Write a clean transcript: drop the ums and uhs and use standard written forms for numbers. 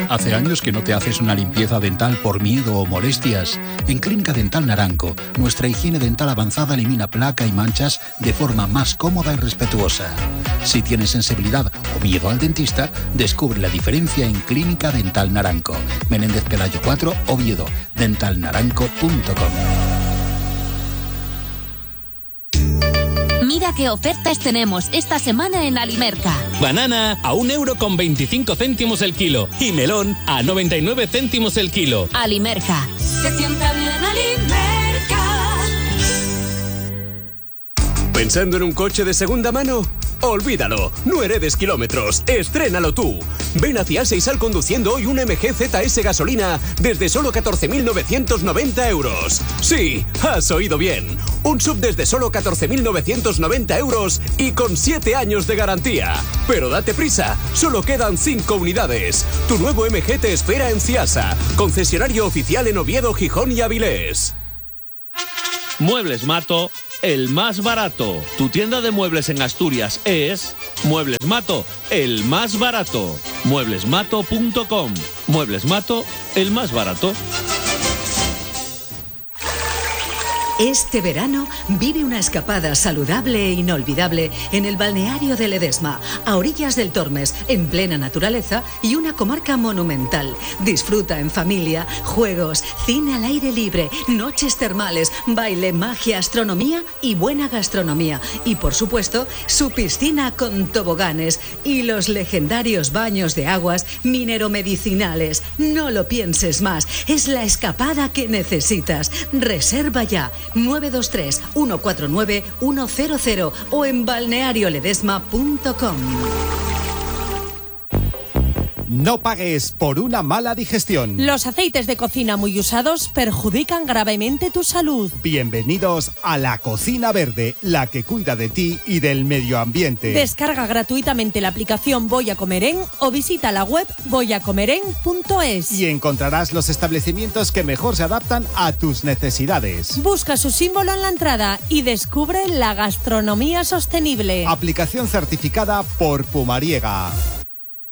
¿Hace años que no te haces una limpieza dental por miedo o molestias? En Clínica Dental Naranco, nuestra higiene dental avanzada elimina placa y manchas de forma más cómoda y respetuosa. Si tienes sensibilidad o miedo al dentista, descubre la diferencia en Clínica Dental Naranco. Menéndez Pelayo 4, Oviedo, dentalnaranco.com. Mira qué ofertas tenemos esta semana en Alimerca. Banana a 1,25 € el kilo y melón a 99 céntimos el kilo. Alimerca. Se sienta bien Alimerca. ¿Pensando en un coche de segunda mano? Olvídalo, no heredes kilómetros, estrénalo tú. Ven hacia Ase y sal conduciendo hoy un MG ZS gasolina desde solo 14.990 euros. Sí, has oído bien. Un SUV desde solo 14.990 euros y con 7 años de garantía. Pero date prisa, solo quedan 5 unidades. Tu nuevo MG te espera en Ciasa, concesionario oficial en Oviedo, Gijón y Avilés. Muebles Mato, el más barato. Tu tienda de muebles en Asturias es Muebles Mato, el más barato. Mueblesmato.com. Muebles Mato, el más barato. Este verano vive una escapada saludable e inolvidable en el balneario de Ledesma, a orillas del Tormes, en plena naturaleza y una comarca monumental. Disfruta en familia, juegos, cine al aire libre, noches termales, baile, magia, astronomía y buena gastronomía. Y por supuesto, su piscina con toboganes y los legendarios baños de aguas mineromedicinales. No lo pienses más, es la escapada que necesitas. Reserva ya. 923 149 100 o en balnearioledesma.com. No pagues por una mala digestión. Los aceites de cocina muy usados perjudican gravemente tu salud. Bienvenidos a la Cocina Verde, la que cuida de ti y del medio ambiente. Descarga gratuitamente la aplicación Voy a Comer En o visita la web voyacomeren.es. Y encontrarás los establecimientos que mejor se adaptan a tus necesidades. Busca su símbolo en la entrada y descubre la gastronomía sostenible. Aplicación certificada por Pumariega.